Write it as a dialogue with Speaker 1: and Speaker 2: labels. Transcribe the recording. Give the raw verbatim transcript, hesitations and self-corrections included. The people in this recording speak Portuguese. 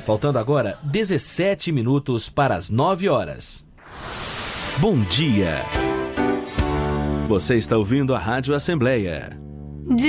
Speaker 1: Faltando agora dezessete minutos para as nove horas. Bom dia. Você está ouvindo a Rádio Assembleia